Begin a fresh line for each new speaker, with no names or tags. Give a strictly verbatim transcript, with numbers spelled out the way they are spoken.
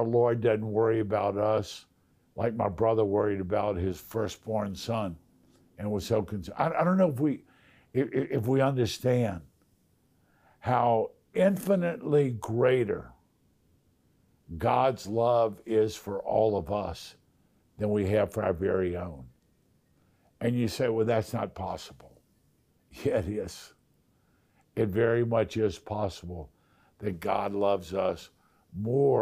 our Lord doesn't worry about us like my brother worried about his firstborn son and was so concerned. I, I don't know if we, if, if we understand how infinitely greater God's love is for all of us than we have for our very own. And you say, well, that's not possible. Yeah, it is. It very much is possible that God loves us more